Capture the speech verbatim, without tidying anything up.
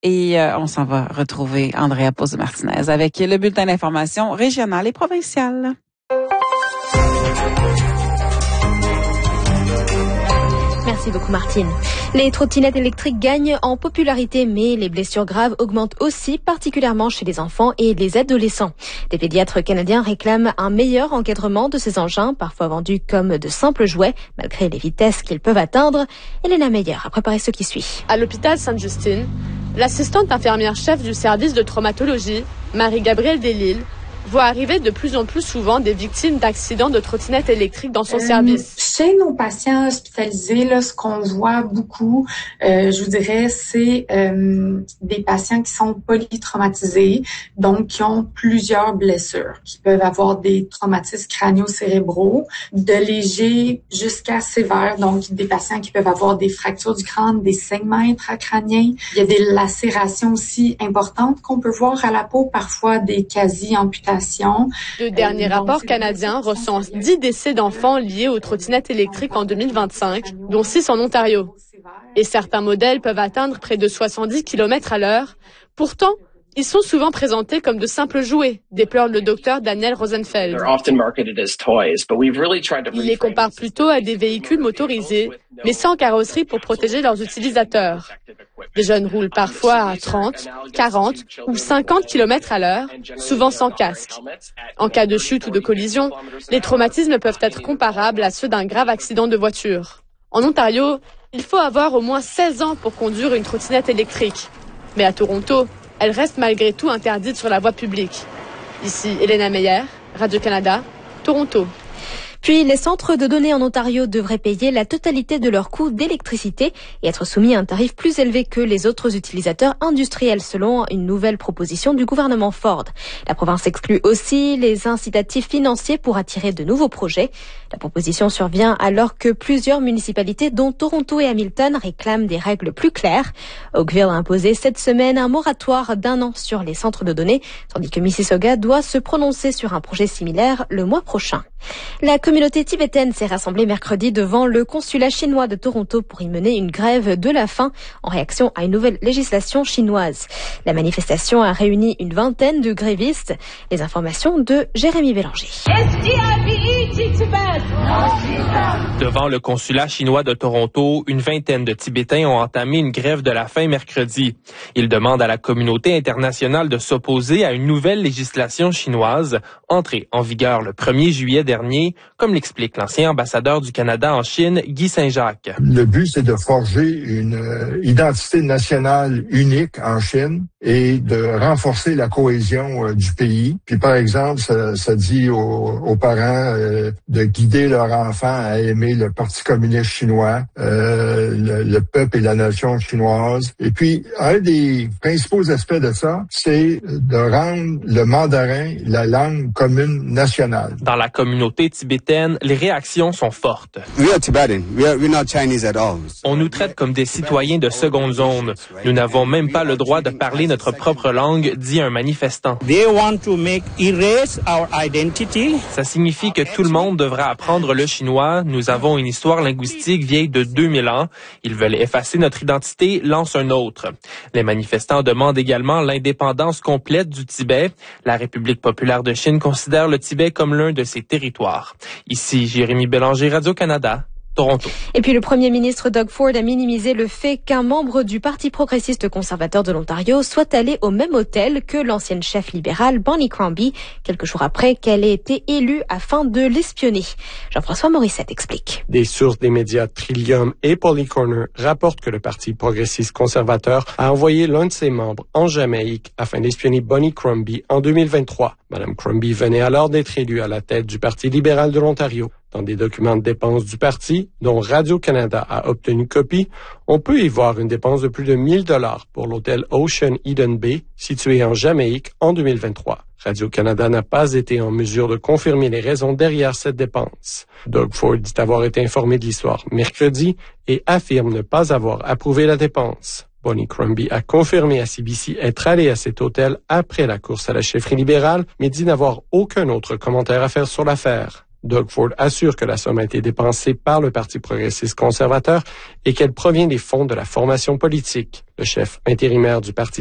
Et euh, on s'en va retrouver Andrea Pozzo-Martinez avec le bulletin d'information régional et provincial. Merci beaucoup Martine. Les trottinettes électriques gagnent en popularité, mais les blessures graves augmentent aussi, particulièrement chez les enfants et les adolescents. Des pédiatres canadiens réclament un meilleur encadrement de ces engins, parfois vendus comme de simples jouets, malgré les vitesses qu'ils peuvent atteindre. Elena Meyer a préparé ce qui suit. À l'hôpital Sainte-Justine, l'assistante infirmière-chef du service de traumatologie, Marie-Gabrielle Delisle, voit arriver de plus en plus souvent des victimes d'accidents de trottinettes électriques dans son euh, service. Chez nos patients hospitalisés, là, ce qu'on voit beaucoup, euh, je vous dirais, c'est euh, des patients qui sont polytraumatisés, donc qui ont plusieurs blessures, qui peuvent avoir des traumatismes crânio-cérébraux, de légers jusqu'à sévères, donc des patients qui peuvent avoir des fractures du crâne, des saignements intracrâniens. Il y a des lacérations aussi importantes qu'on peut voir à la peau, parfois des quasi-amputations. Le dernier euh, rapport canadien recense dix décès d'enfants liés aux trottinettes électriques en deux mille vingt-cinq, dont six en Ontario. Et certains modèles peuvent atteindre près de soixante-dix kilomètres à l'heure. Pourtant, ils sont souvent présentés comme de simples jouets, déplore le docteur Daniel Rosenfeld. Ils les comparent plutôt à des véhicules motorisés, mais sans carrosserie pour protéger leurs utilisateurs. Les jeunes roulent parfois à trente, quarante ou cinquante kilomètres à l'heure, souvent sans casque. En cas de chute ou de collision, les traumatismes peuvent être comparables à ceux d'un grave accident de voiture. En Ontario, il faut avoir au moins seize ans pour conduire une trottinette électrique. Mais à Toronto, elle reste malgré tout interdite sur la voie publique. Ici, Elena Meyer, Radio-Canada, Toronto. Puis, les centres de données en Ontario devraient payer la totalité de leurs coûts d'électricité et être soumis à un tarif plus élevé que les autres utilisateurs industriels, selon une nouvelle proposition du gouvernement Ford. La province exclut aussi les incitatifs financiers pour attirer de nouveaux projets. La proposition survient alors que plusieurs municipalités, dont Toronto et Hamilton, réclament des règles plus claires. Oakville a imposé cette semaine un moratoire d'un an sur les centres de données, tandis que Mississauga doit se prononcer sur un projet similaire le mois prochain. La communauté tibétaine s'est rassemblée mercredi devant le consulat chinois de Toronto pour y mener une grève de la faim en réaction à une nouvelle législation chinoise. La manifestation a réuni une vingtaine de grévistes. Les informations de Jérémy Bélanger. Devant le consulat chinois de Toronto, une vingtaine de Tibétains ont entamé une grève de la faim mercredi. Ils demandent à la communauté internationale de s'opposer à une nouvelle législation chinoise entrée en vigueur le premier juillet dernier, comme l'explique l'ancien ambassadeur du Canada en Chine, Guy Saint-Jacques. Le but, c'est de forger une euh, identité nationale unique en Chine et de renforcer la cohésion euh, du pays. Puis, par exemple, ça, ça dit aux, aux parents euh, de guider leur enfant à aimer le Parti communiste chinois, euh, le, le peuple et la nation chinoise. Et puis, un des principaux aspects de ça, c'est de rendre le mandarin la langue commune nationale. Dans la communauté tibétaine, les réactions sont fortes. We are Tibetan. We are, we're not Chinese at all. On nous traite comme des citoyens de seconde zone. Nous n'avons même pas le droit de parler notre propre langue, dit un manifestant. They want to make erase our identity. Ça signifie que tout le monde devra apprendre le chinois. Nous avons une histoire linguistique vieille de deux mille ans. Ils veulent effacer notre identité, lance un autre. Les manifestants demandent également l'indépendance complète du Tibet. La République populaire de Chine considère le Tibet comme l'un de ses territoires. Ici, Jérémy Bélanger, Radio-Canada, Toronto. Et puis le premier ministre Doug Ford a minimisé le fait qu'un membre du Parti progressiste conservateur de l'Ontario soit allé au même hôtel que l'ancienne chef libérale Bonnie Crombie, quelques jours après qu'elle ait été élue afin de l'espionner. Jean-François Morissette explique. Des sources des médias Trillium et Polly Corner rapportent que le Parti progressiste conservateur a envoyé l'un de ses membres en Jamaïque afin d'espionner Bonnie Crombie en deux mille vingt-trois. Madame Crombie venait alors d'être élue à la tête du Parti libéral de l'Ontario. Dans des documents de dépenses du parti, dont Radio-Canada a obtenu copie, on peut y voir une dépense de plus de mille dollars pour l'hôtel Ocean Eden Bay, situé en Jamaïque, en deux mille vingt-trois. Radio-Canada n'a pas été en mesure de confirmer les raisons derrière cette dépense. Doug Ford dit avoir été informé de l'histoire mercredi et affirme ne pas avoir approuvé la dépense. Bonnie Crombie a confirmé à C B C être allée à cet hôtel après la course à la chefferie libérale, mais dit n'avoir aucun autre commentaire à faire sur l'affaire. Doug Ford assure que la somme a été dépensée par le Parti progressiste conservateur et qu'elle provient des fonds de la formation politique. Le chef intérimaire du Parti